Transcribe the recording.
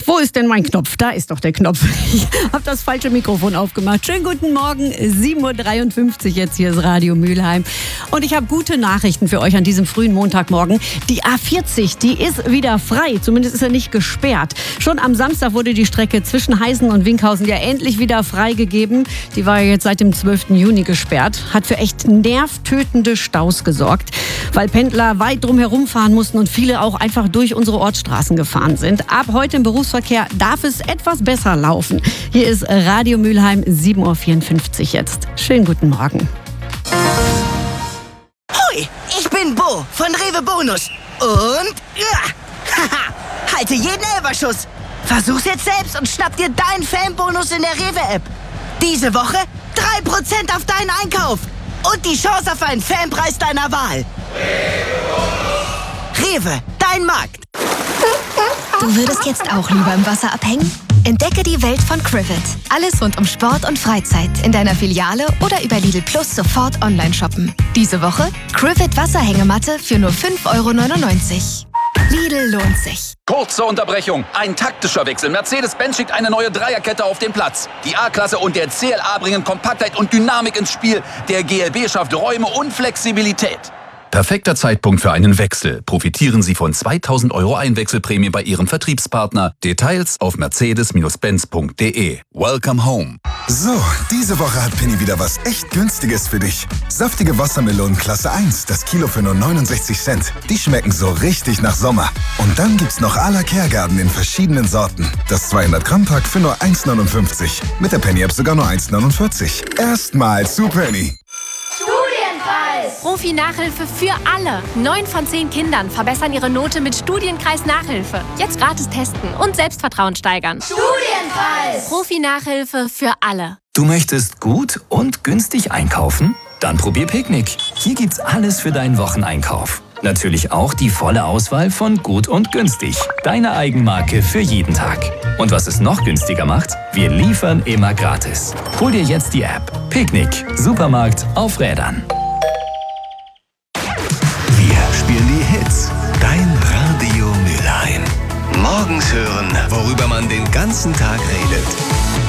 Wo ist denn mein Knopf? Da ist doch der Knopf. Ich habe das falsche Mikrofon aufgemacht. Schönen guten Morgen, 7.53 Uhr jetzt. Hier ist Radio Mülheim. Und ich habe gute Nachrichten für euch an diesem frühen Montagmorgen. Die A40, die ist wieder frei. Zumindest ist er nicht gesperrt. Schon am Samstag wurde die Strecke zwischen Heißen und Winkhausen ja endlich wieder freigegeben. Die war ja jetzt seit dem 12. Juni gesperrt. Hat für echt nervtötende Staus gesorgt, weil Pendler weit drum herum fahren mussten und viele auch einfach durch unsere Ortsstraßen gefahren sind. Ab heute im Berufsverkehr darf es etwas besser laufen. Hier ist Radio Mülheim, 7.54 Uhr jetzt. Schönen guten Morgen. Hoi, ich bin Bo von Rewe Bonus. Und halte jeden Elberschuss. Versuch's jetzt selbst und schnapp dir deinen Fanbonus in der Rewe-App. Diese Woche 3% auf deinen Einkauf. Und die Chance auf einen Fanpreis deiner Wahl. Rewe, dein Markt. Du würdest jetzt auch lieber im Wasser abhängen? Entdecke die Welt von Crivet. Alles rund um Sport und Freizeit in deiner Filiale oder über Lidl Plus sofort online shoppen. Diese Woche Crivet Wasserhängematte für nur 5,99 €. Lidl lohnt sich. Kurze Unterbrechung. Ein taktischer Wechsel. Mercedes-Benz schickt eine neue Dreierkette auf den Platz. Die A-Klasse und der CLA bringen Kompaktheit und Dynamik ins Spiel. Der GLB schafft Räume und Flexibilität. Perfekter Zeitpunkt für einen Wechsel. Profitieren Sie von 2.000 € Einwechselprämie bei Ihrem Vertriebspartner. Details auf mercedes-benz.de. Welcome home. So, diese Woche hat Penny wieder was echt Günstiges für dich. Saftige Wassermelonen Klasse 1, das Kilo für nur 69 Cent. Die schmecken so richtig nach Sommer. Und dann gibt's noch à la Kergarten in verschiedenen Sorten. Das 200-Gramm-Pack für nur 1,59. Mit der Penny-App sogar nur 1,49. Erstmal zu Penny. Profi-Nachhilfe für alle. 9 von 10 Kindern verbessern ihre Note mit Studienkreis-Nachhilfe. Jetzt gratis testen und Selbstvertrauen steigern. Studienkreis! Profi-Nachhilfe für alle. Du möchtest gut und günstig einkaufen? Dann probier Picknick. Hier gibt's alles für deinen Wocheneinkauf. Natürlich auch die volle Auswahl von Gut und Günstig. Deine Eigenmarke für jeden Tag. Und was es noch günstiger macht? Wir liefern immer gratis. Hol dir jetzt die App. Picknick. Supermarkt auf Rädern. Wir spielen die Hits. Dein Radio Mülheim. Morgens hören, worüber man den ganzen Tag redet.